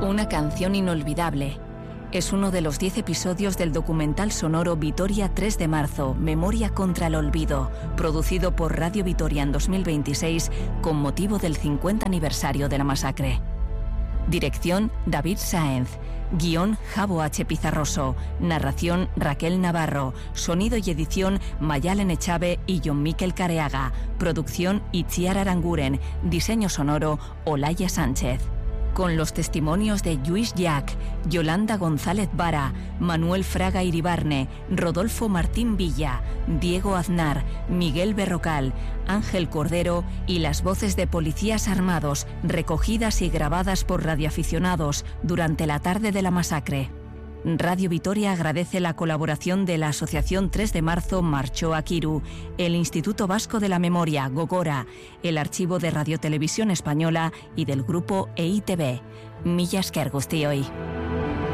Una canción inolvidable. Es uno de los 10 episodios del documental sonoro Vitoria 3 de marzo, Memoria contra el Olvido, producido por Radio Vitoria en 2026 con motivo del 50 aniversario de la masacre. Dirección David Sáenz. Guión Jabo H. Pizarroso. Narración Raquel Navarro. Sonido y edición Mayalen Echave y Jon Miquel Careaga. Producción Itziar Aranguren. Diseño sonoro Olaya Sánchez. Con los testimonios de Lluís Llach, Yolanda González Vara, Manuel Fraga Iribarne, Rodolfo Martín Villa, Diego Aznar, Miguel Berrocal, Ángel Cordero y las voces de policías armados recogidas y grabadas por radioaficionados durante la tarde de la masacre. Radio Vitoria agradece la colaboración de la Asociación 3 de Marzo Marchó Akiru, el Instituto Vasco de la Memoria, Gogora, el Archivo de Radiotelevisión Española y del Grupo EITB. Mila esker guztioi.